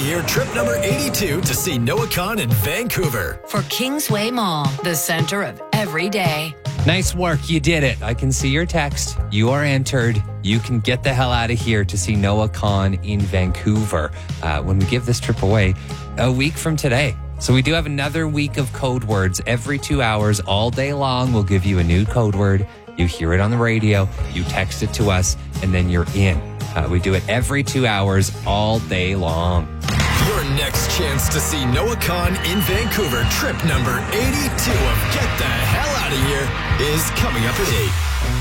Here trip number 82 to see Noah Khan in Vancouver. For Kingsway Mall, the center of every day. Nice work. You did it. I can see your text. You are entered. You can get the hell out of here to see Noah Khan in Vancouver when we give this trip away a week from today. So we do have another week of code words every 2 hours all day long. We'll give you a new code word. You hear it on the radio. You text it to us and then you're in. We do it every 2 hours all day long. Your next chance to see Noah Khan in Vancouver, trip number 82 of Get the Hell Out of Here, is coming up at 8.